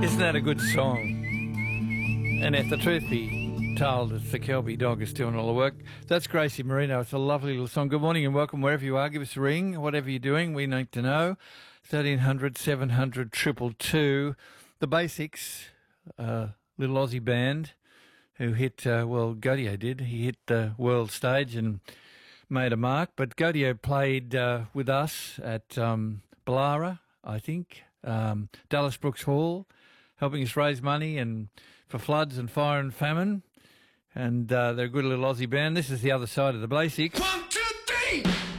Isn't that a good song? And if the truth be told, it's the Kelby dog is doing all the work. That's Gracie Marino. It's a lovely little song. Good morning and welcome wherever you are. Give us a ring, whatever you're doing. We need to know. 1300 700 222. The Basics, little Aussie band who hit, Gaudio did. He hit the world stage and made a mark. But Gaudio played with us at Ballara, I think, Dallas Brooks Hall, helping us raise money and for floods and fire and famine. And they're a good little Aussie band. This is the other side of the Basics. 1, 2, 3!